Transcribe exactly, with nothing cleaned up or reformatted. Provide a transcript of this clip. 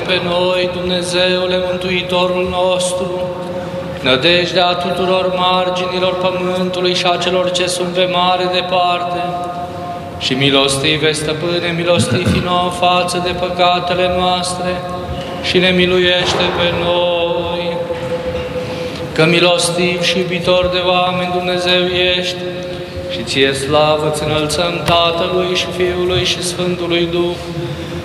pe noi, Dumnezeule Mântuitorul nostru, nădejdea tuturor marginilor pământului și a celor ce sunt pe mare departe. Și milostive, Stăpâne, milostivi nouă față de păcatele noastre și ne miluiește pe noi. Că milostiv și iubitor de oameni Dumnezeu ești și ție slavă îți înălțăm Tatălui și Fiului și Sfântului Duh,